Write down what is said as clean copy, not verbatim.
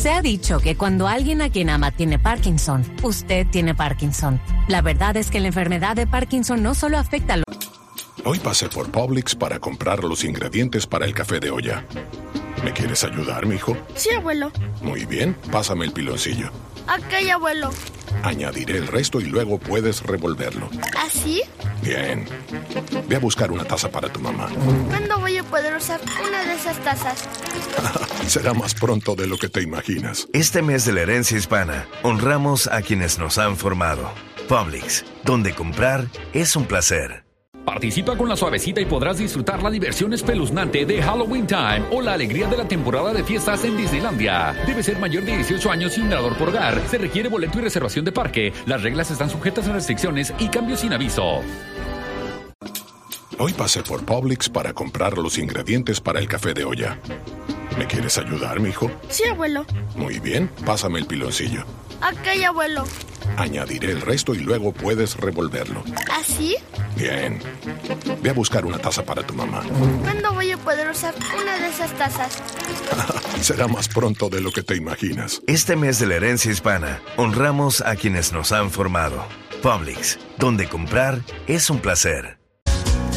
Se ha dicho que cuando alguien a quien ama tiene Parkinson, usted tiene Parkinson. La verdad es que la enfermedad de Parkinson no solo afecta a los... Hoy pasé por Publix para comprar los ingredientes para el café de olla. ¿Me quieres ayudar, mijo? Sí, abuelo. Muy bien, pásame el piloncillo. Ok, abuelo. Añadiré el resto y luego puedes revolverlo. ¿Así? Bien. Ve a buscar una taza para tu mamá. ¿Cuándo voy a poder usar una de esas tazas? Será más pronto de lo que te imaginas. Este mes de la herencia hispana, honramos a quienes nos han formado. Publix, donde comprar es un placer. Participa con la Suavecita y podrás disfrutar la diversión espeluznante de Halloween Time o la alegría de la temporada de fiestas en Disneylandia. Debe ser mayor de 18 años y un nadador por hogar. Se requiere boleto y reservación de parque. Las reglas están sujetas a restricciones y cambios sin aviso. Hoy pasé por Publix para comprar los ingredientes para el café de olla. ¿Me quieres ayudar, mijo? Sí, abuelo. Muy bien, pásame el piloncillo. Ok, abuelo. Añadiré el resto y luego puedes revolverlo. ¿Así? Bien. Ve a buscar una taza para tu mamá. ¿Cuándo voy a poder usar una de esas tazas? Será más pronto de lo que te imaginas. Este mes de la herencia hispana, honramos a quienes nos han formado. Publix, donde comprar es un placer.